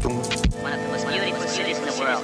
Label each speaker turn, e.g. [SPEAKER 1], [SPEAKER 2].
[SPEAKER 1] One of the most beautiful cities in the world.